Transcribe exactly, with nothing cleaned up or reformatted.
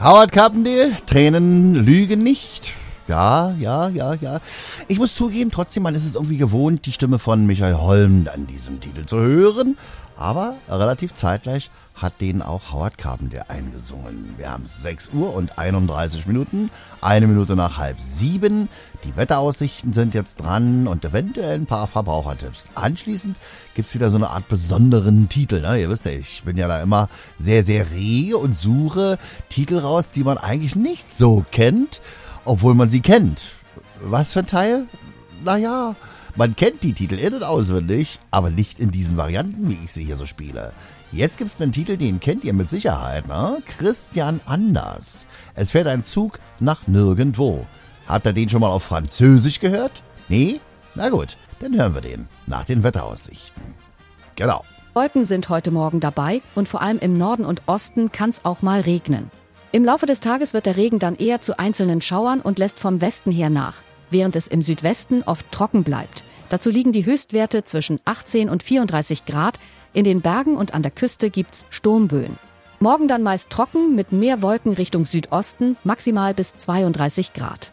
Howard Carpendale, Tränen lügen nicht. Ja, ja, ja, ja. Ich muss zugeben, trotzdem, man ist es irgendwie gewohnt, die Stimme von Michael Holm an diesem Titel zu hören. Aber relativ zeitgleich hat den auch Howard Carpendale eingesungen. Wir haben sechs Uhr und einunddreißig Minuten, eine Minute nach halb sieben. Die Wetteraussichten sind jetzt dran und eventuell ein paar Verbrauchertipps. Anschließend gibt's wieder so eine Art besonderen Titel. Ne? Ihr wisst ja, ich bin ja da immer sehr, sehr rege und suche Titel raus, die man eigentlich nicht so kennt, obwohl man sie kennt. Was für ein Teil? Naja, man kennt die Titel in- und auswendig, aber nicht in diesen Varianten, wie ich sie hier so spiele. Jetzt gibt's einen Titel, den kennt ihr mit Sicherheit, ne? Christian Anders. Es fährt ein Zug nach nirgendwo. Habt ihr den schon mal auf Französisch gehört? Nee? Na gut, dann hören wir den nach den Wetteraussichten. Genau. Wolken sind heute Morgen dabei und vor allem im Norden und Osten kann es auch mal regnen. Im Laufe des Tages wird der Regen dann eher zu einzelnen Schauern und lässt vom Westen her nach, während es im Südwesten oft trocken bleibt. Dazu liegen die Höchstwerte zwischen achtzehn und vierunddreißig Grad. In den Bergen und an der Küste gibt's Sturmböen. Morgen dann meist trocken mit mehr Wolken Richtung Südosten, maximal bis zweiunddreißig Grad.